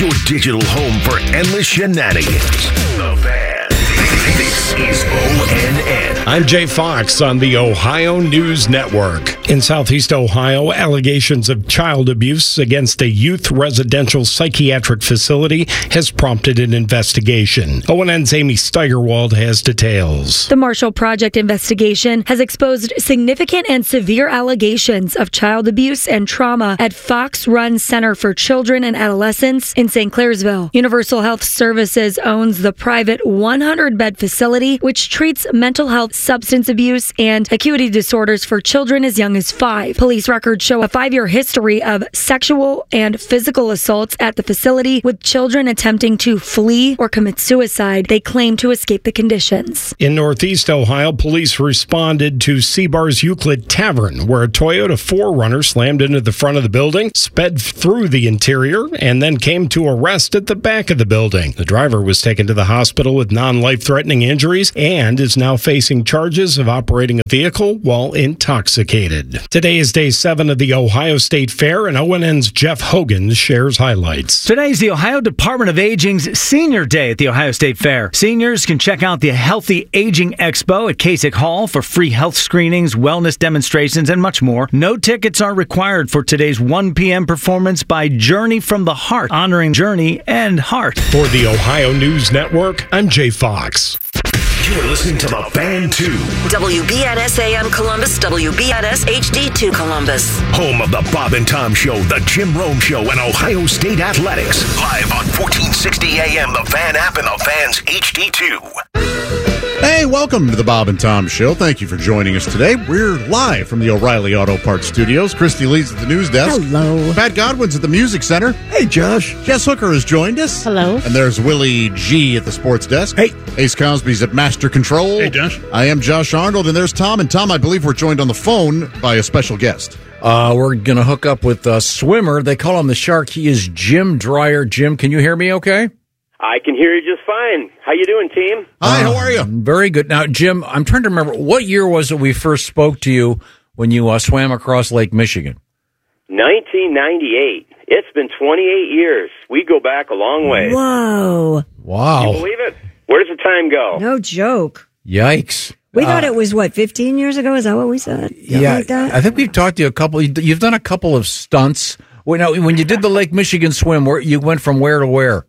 your digital home for endless shenanigans. The Fan. This is ONN. I'm Jay Fox on the Ohio News Network. In Southeast Ohio, allegations of child abuse against a youth residential psychiatric facility has prompted an investigation. ONN's Amy Steigerwald has details. The Marshall Project investigation has exposed significant and severe allegations of child abuse and trauma at Fox Run Center for Children and Adolescents in St. Clairsville. Universal Health Services owns the private 100-bed facility, which treats mental health, substance abuse, and acuity disorders for children as young as 5. Police records show a 5-year history of sexual and physical assaults at the facility, with children attempting to flee or commit suicide. They claim to escape the conditions. In Northeast Ohio, police responded to Seabar's Euclid Tavern, where a Toyota 4Runner slammed into the front of the building, sped through the interior, and then came to a rest at the back of the building. The driver was taken to the hospital with non-life-threatening injuries and is now facing charges of operating a vehicle while intoxicated. Today is day 7 of the Ohio State Fair, and ONN's Jeff Hogan shares highlights. Today is the Ohio Department of Aging's Senior Day at the Ohio State Fair. Seniors can check out the Healthy Aging Expo at Kasich Hall for free health screenings, wellness demonstrations, and much more. No tickets are required for today's 1 p.m. performance by Journey from the Heart, honoring Journey and Heart. For the Ohio News Network, I'm Jay Fox. You're listening to The Fan 2. WBNS AM Columbus, WBNS HD2 Columbus. Home of the Bob and Tom Show, The Jim Rome Show, and Ohio State Athletics. Live on 1460 AM, The Fan app, and The Fan's HD2. Hey, welcome to the Bob and Tom Show. Thank you for joining us today. We're live from the O'Reilly Auto Parts Studios. Christy Lee's at the news desk. Hello. Pat Godwin's at the music center. Hey, Josh. Jess Hooker has joined us. Hello. And there's Willie G at the sports desk. Hey. Ace Cosby's at Master Control. Hey, Josh. I am Josh Arnold, and there's Tom. And Tom, I believe we're joined on the phone by a special guest. We're going to hook up with a swimmer. They call him the Shark. He is Jim Dreyer. Jim, can you hear me okay? I can hear you just fine. How you doing, team? Hi, how are you? Very good. Now, Jim, I'm trying to remember, what year was it we first spoke to you when you swam across Lake Michigan? 1998. It's been 28 years. We go back a long way. Whoa. Wow. Can you believe it? Where does the time go? No joke. Yikes. We thought it was, 15 years ago? Is that what we said? Something like that? I think we've talked to you a couple. You've done a couple of stunts. Now, when you did the Lake Michigan swim, you went from where to where?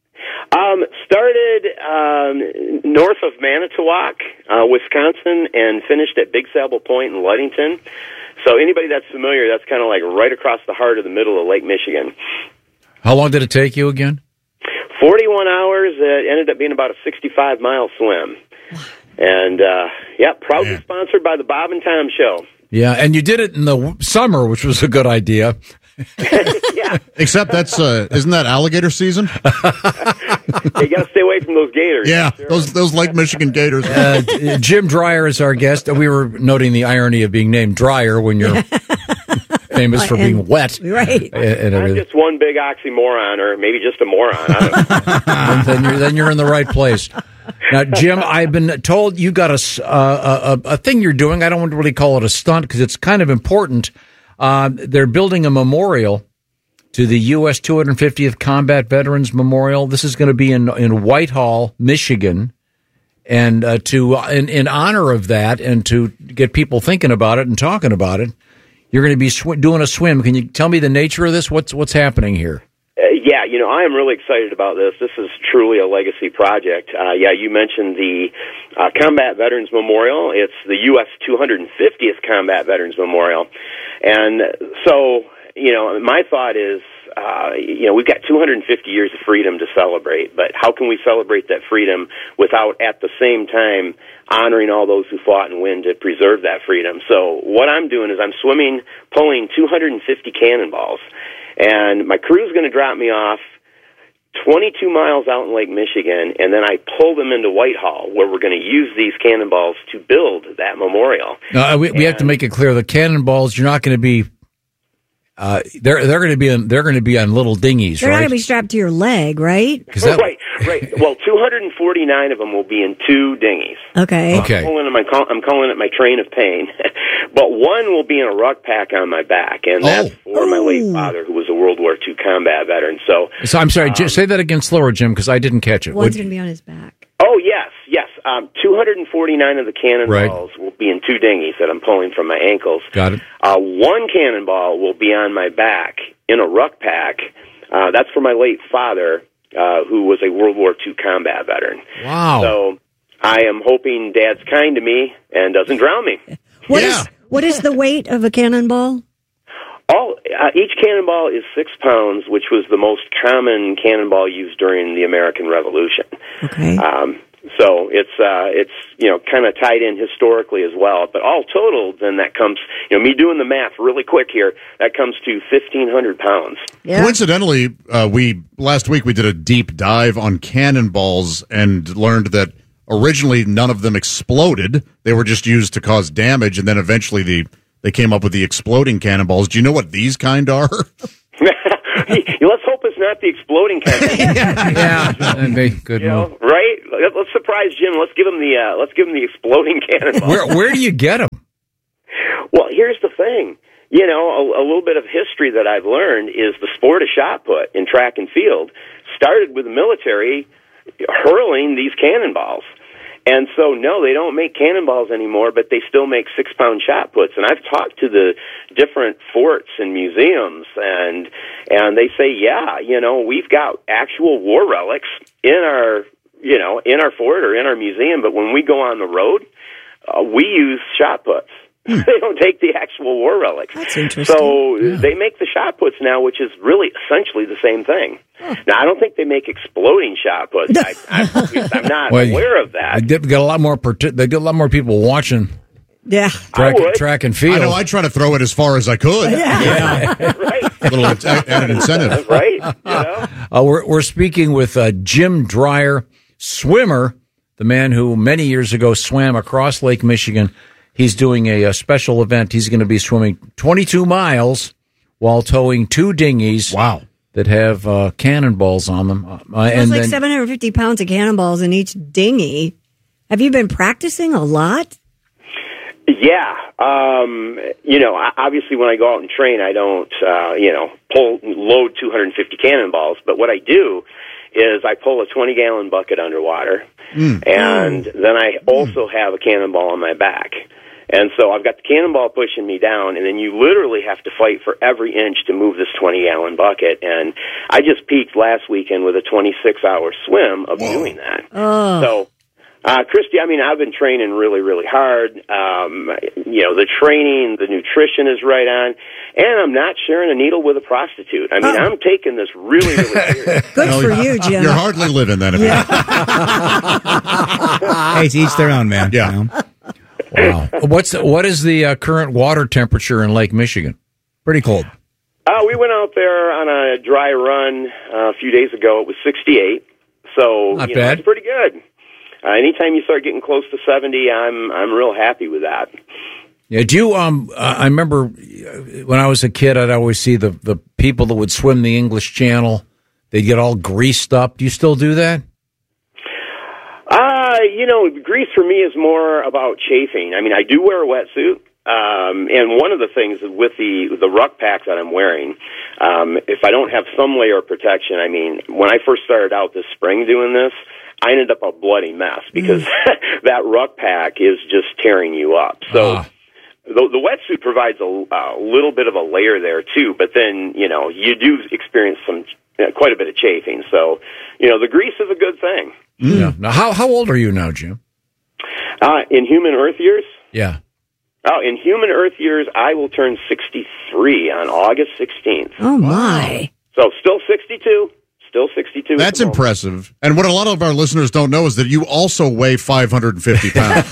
Started north of Manitowoc, Wisconsin, and finished at Big Sable Point in Ludington. So anybody that's familiar, that's kind of like right across the heart of the middle of Lake Michigan. How long did it take you again? 41 hours. It ended up being about a 65-mile swim. And, proudly sponsored by the Bob and Tom Show. Yeah, and you did it in the summer, which was a good idea. Yeah. Except that's, isn't that alligator season? You got to stay away from those gators. Yeah, sure. those Lake Michigan gators. Jim Dreyer is our guest. We were noting the irony of being named Dreyer when you're famous for being wet. Right. And I'm just one big oxymoron, or maybe just a moron. I don't know. then you're in the right place. Now, Jim, I've been told you got a thing you're doing. I don't really call it a stunt because it's kind of important. They're building a memorial to the U.S. 250th Combat Veterans Memorial. This is going to be in Whitehall, Michigan. And in honor of that and to get people thinking about it and talking about it, you're going to be doing a swim. Can you tell me the nature of this? What's happening here? I am really excited about this. This is truly a legacy project. You mentioned the Combat Veterans Memorial. It's the U.S. 250th Combat Veterans Memorial. And so, my thought is, we've got 250 years of freedom to celebrate, but how can we celebrate that freedom without, at the same time, honoring all those who fought and win to preserve that freedom? So what I'm doing is I'm pulling 250 cannonballs, and my crew's going to drop me off 22 miles out in Lake Michigan, and then I pull them into Whitehall, where we're going to use these cannonballs to build that memorial. We have to make it clear: the cannonballs, you're not going to be. They're going to be on little dinghies. They're right? not going to be strapped to your leg, right? Right. Right. Well, 249 of them will be in 2 dinghies. Okay. Okay. I'm calling it my train of pain. But one will be in a ruck pack on my back, and that's for my late father, who was a World War II combat veteran. So I'm sorry, say that again slower, Jim, because I didn't catch it. One's going to be on his back. Oh, yes. 249 of the cannonballs will be in 2 dinghies that I'm pulling from my ankles. Got it. One cannonball will be on my back in a ruck pack. That's for my late father, who was a World War II combat veteran. Wow. So I am hoping Dad's kind to me and doesn't drown me. What is the weight of a cannonball? Each cannonball is 6 pounds, which was the most common cannonball used during the American Revolution. Okay. So it's kind of tied in historically as well. But all total, then that comes, me doing the math really quick here, that comes to 1,500 pounds. Yeah. Coincidentally, last week we did a deep dive on cannonballs and learned that originally none of them exploded. They were just used to cause damage, and then eventually they came up with the exploding cannonballs. Do you know what these kind are? Let's hope it's not the exploding kind. Yeah, that'd be good move. Right? Let's surprise Jim. Let's give him the exploding cannonball. Where do you get them? Well, here's the thing. A little bit of history that I've learned is the sport of shot put in track and field started with the military hurling these cannonballs. And so, no, they don't make cannonballs anymore, but they still make 6-pound shot puts. And I've talked to the different forts and museums, and they say, we've got actual war relics in our fort or in our museum, but when we go on the road, we use shot puts. They don't take the actual war relics. That's interesting. So they make the shot puts now, which is really essentially the same thing. Now, I don't think they make exploding shot puts. I'm not aware of that. They get a lot more. They get a lot more people watching. Yeah, track and field. I know. I try to throw it as far as I could. Yeah. Right. A little added incentive. Right. We're speaking with Jim Dreyer, swimmer, the man who many years ago swam across Lake Michigan. He's doing a special event. He's going to be swimming 22 miles while towing 2 dinghies. Wow. That have cannonballs on them. It's like 750 pounds of cannonballs in each dinghy. Have you been practicing a lot? Yeah. Obviously when I go out and train, I don't, load 250 cannonballs. But what I do is I pull a 20-gallon bucket underwater, and then I also have a cannonball on my back. And so I've got the cannonball pushing me down, and then you literally have to fight for every inch to move this 20-gallon bucket. And I just peaked last weekend with a 26-hour swim of doing that. Oh. So, Christy, I've been training really, really hard. The training, the nutrition is right on, and I'm not sharing a needle with a prostitute. I'm taking this really, really serious. Good for you, Jim. You're hardly living then. Hey, to each their own, man. Yeah. Wow. What is the current water temperature in Lake Michigan? Pretty cold. We went out there on a dry run a few days ago. It was 68, so not bad. It's pretty good. Anytime you start getting close to 70, I'm real happy with that. Yeah. Do you? I remember when I was a kid, I'd always see the people that would swim the English Channel. They'd get all greased up. Do you still do that? Grease for me is more about chafing. I do wear a wetsuit, and one of the things with the ruck pack that I'm wearing, if I don't have some layer of protection, when I first started out this spring doing this, I ended up a bloody mess because that ruck pack is just tearing you up. So the wetsuit provides a little bit of a layer there too, but then, you do experience quite a bit of chafing. So, the grease is a good thing. Yeah. Now, how old are you now, Jim? In human Earth years? Yeah. Oh, in human Earth years, I will turn 63 on August 16th. Oh, my. So still 62. Still 62. That's impressive. And what a lot of our listeners don't know is that you also weigh 550 pounds.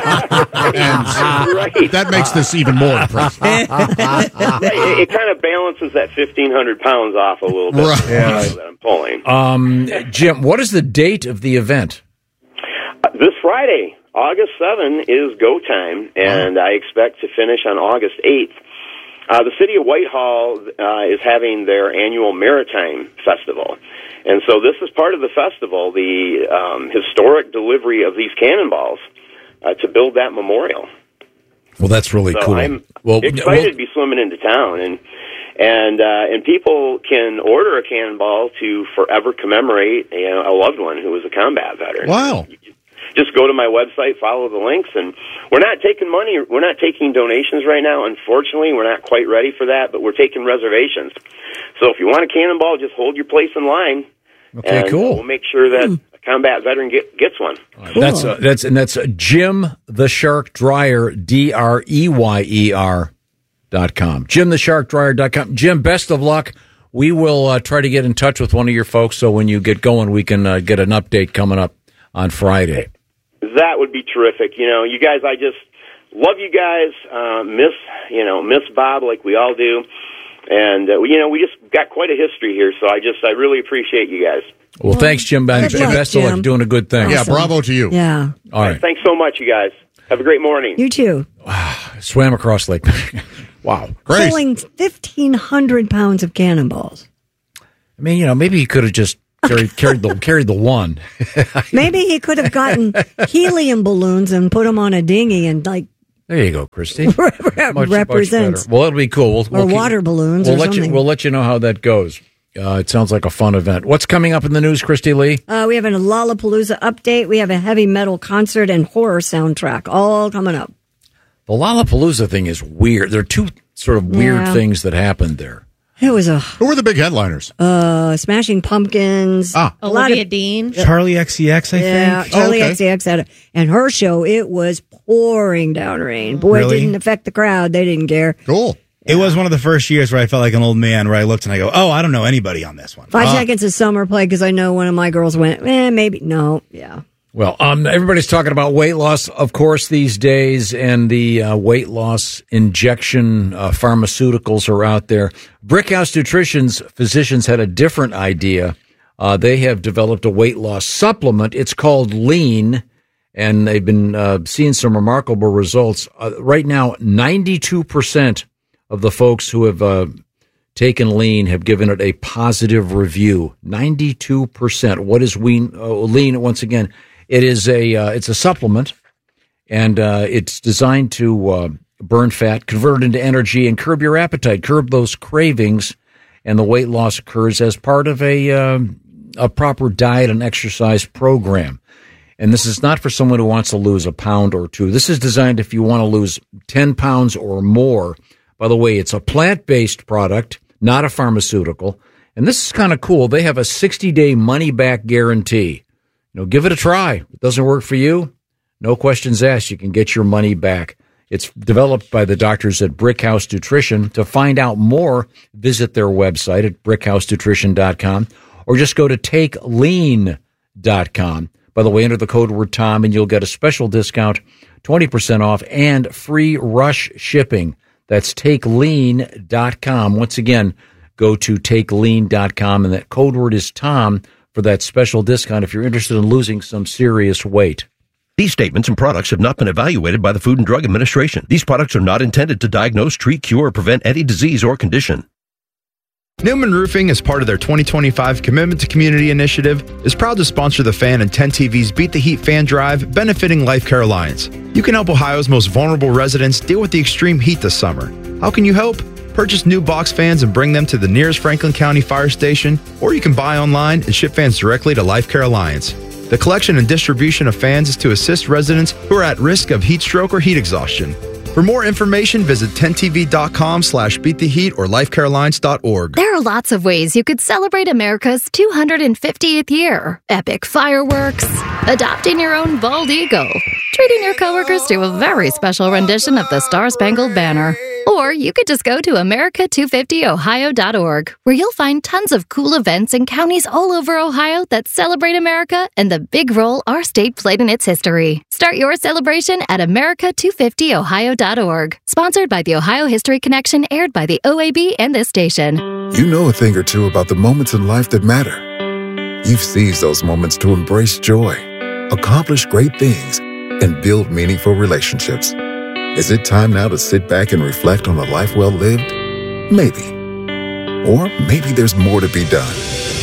And that makes this even more impressive. It kind of balances that 1,500 pounds off a little bit that I'm pulling. Jim, what is the date of the event? This Friday, August 7, is go time, and I expect to finish on August 8th. The city of Whitehall is having their annual Maritime Festival. And so this is part of the festival, the historic delivery of these cannonballs to build that memorial. Well, that's really cool. I'm excited to be swimming into town, and people can order a cannonball to forever commemorate a loved one who was a combat veteran. Wow. Just go to my website, follow the links, and we're not taking money. We're not taking donations right now. Unfortunately, we're not quite ready for that, but we're taking reservations. So if you want a cannonball, just hold your place in line. Okay, and cool. We'll make sure that a combat veteran gets one. Cool. That's Jim the Shark Dryer, DREYER.com. JimTheSharkDryer.com. Jim, best of luck. We will try to get in touch with one of your folks so when you get going, we can get an update coming up on Friday. That would be terrific. You guys, I just love you guys. Miss Bob like we all do. And, we just got quite a history here, so I really appreciate you guys. Well, thanks, Jim. Best of luck doing a good thing. Awesome. Yeah, bravo to you. Yeah. All right. Thanks so much, you guys. Have a great morning. You too. Swam across Lake. Wow. Great. Pulling 1,500 pounds of cannonballs. I mean, maybe he could have just carried the one. Maybe he could have gotten helium balloons and put them on a dinghy and There you go, Christy. Represents. Well, it'll be cool. Or water balloons or something. We'll let you know how that goes. It sounds like a fun event. What's coming up in the news, Christy Lee? We have a Lollapalooza update. We have a heavy metal concert and horror soundtrack all coming up. The Lollapalooza thing is weird. There are two sort of weird things that happened there. It was Who were the big headliners? Smashing Pumpkins. Olivia Dean. Charlie XCX, I think. Yeah, Charlie XCX had and her show, it was pouring down rain. Boy, Really? It didn't affect the crowd. They didn't care. Cool. It was one of the first years where I felt like an old man, where I looked and I go, oh, I don't know anybody on this one. 5 Seconds of Summer played because I know one of my girls went, maybe. No, yeah. Well, everybody's talking about weight loss, of course, these days, and the weight loss injection pharmaceuticals are out there. Brickhouse Nutrition's physicians had a different idea. They have developed a weight loss supplement. It's called Lean, and they've been seeing some remarkable results. Right now, 92% of the folks who have taken Lean have given it a positive review. 92%. What is Lean? Once again, it's a supplement, and it's designed to burn fat, convert it into energy, and curb your appetite, curb those cravings, and the weight loss occurs as part of a proper diet and exercise program. And this is not for someone who wants to lose a pound or two. This is designed if you want to lose 10 pounds or more. By the way, it's a plant-based product, not a pharmaceutical. And this is kind of cool. They have a 60-day money-back guarantee. Give it a try. If it doesn't work for you, no questions asked. You can get your money back. It's developed by the doctors at Brickhouse Nutrition. To find out more, visit their website at brickhousenutrition.com or just go to takelean.com. By the way, enter the code word Tom and you'll get a special discount, 20% off, and free rush shipping. That's takelean.com. Once again, go to takelean.com, and that code word is Tom for that special discount if you're interested in losing some serious weight. These statements and products have not been evaluated by the Food and Drug Administration. These products are not intended to diagnose, treat, cure, or prevent any disease or condition. Newman Roofing, as part of their 2025 Commitment to Community initiative, is proud to sponsor the Fan and 10 TV's Beat the Heat Fan Drive, benefiting Life Care Alliance. You can help Ohio's most vulnerable residents deal with the extreme heat this summer. How can you help? Purchase new box fans and bring them to the nearest Franklin County Fire Station, or you can buy online and ship fans directly to Life Care Alliance. The collection and distribution of fans is to assist residents who are at risk of heat stroke or heat exhaustion. For more information, visit 10tv.com/beattheheat or lifecarealliance.org. There are lots of ways you could celebrate America's 250th year. Epic fireworks, adopting your own bald eagle, treating your coworkers to a very special rendition of the Star-Spangled Banner. Or you could just go to America250ohio.org, where you'll find tons of cool events in counties all over Ohio that celebrate America and the big role our state played in its history. Start your celebration at America250ohio.org. Sponsored by the Ohio History Connection, aired by the OAB and this station. You know a thing or two about the moments in life that matter. You've seized those moments to embrace joy, accomplish great things, and build meaningful relationships. Is it time now to sit back and reflect on a life well lived? Maybe. Or maybe there's more to be done.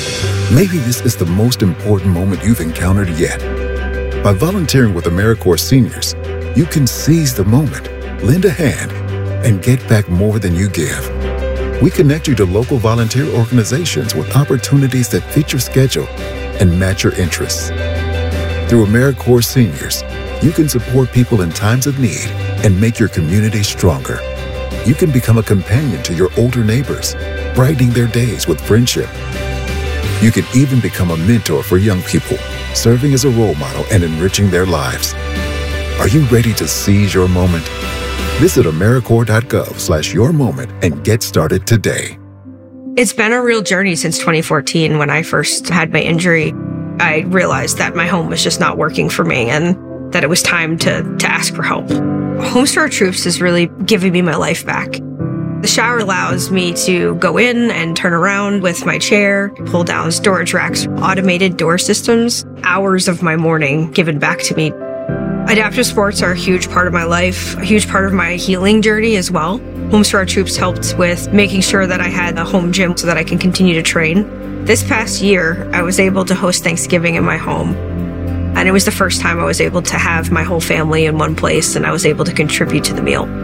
Maybe this is the most important moment you've encountered yet. By volunteering with AmeriCorps Seniors, you can seize the moment, lend a hand, and get back more than you give. We connect you to local volunteer organizations with opportunities that fit your schedule and match your interests. Through AmeriCorps Seniors, you can support people in times of need and make your community stronger. You can become a companion to your older neighbors, brightening their days with friendship. You can even become a mentor for young people, serving as a role model and enriching their lives. Are you ready to seize your moment? Visit AmeriCorps.gov/yourmoment and get started today. It's been a real journey since 2014 when I first had my injury. I realized that my home was just not working for me and that it was time to ask for help. Homes for Our Troops is really giving me my life back. The shower allows me to go in and turn around with my chair, pull down storage racks, automated door systems, hours of my morning given back to me. Adaptive sports are a huge part of my life, a huge part of my healing journey as well. Homes for Our Troops helped with making sure that I had a home gym so that I can continue to train. This past year, I was able to host Thanksgiving in my home. And it was the first time I was able to have my whole family in one place, and I was able to contribute to the meal.